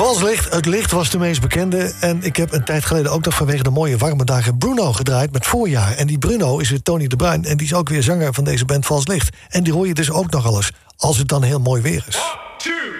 Vals Licht, het licht was de meest bekende. En ik heb een tijd geleden ook nog vanwege de mooie warme dagen Bruno gedraaid met Voorjaar. En die Bruno is weer Tony de Bruin. En die is ook weer zanger van deze band Vals Licht. En die hoor je dus ook nog alles, als het dan heel mooi weer is. 1, 2,